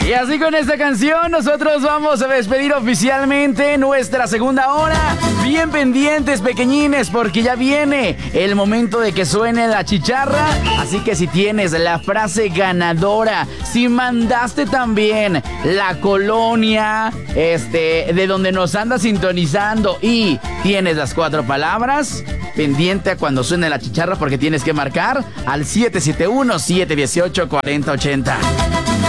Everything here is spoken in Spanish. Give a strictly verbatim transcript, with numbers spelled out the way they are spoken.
Y así con esta canción nosotros vamos a despedir oficialmente nuestra segunda hora. Bien pendientes, pequeñines, porque ya viene el momento de que suene la chicharra. Así que si tienes la frase ganadora, si mandaste también la colonia este, de donde nos anda sintonizando y tienes las cuatro palabras, pendiente a cuando suene la chicharra porque tienes que marcar al siete siete uno, siete uno ocho, cuatro cero ocho cero.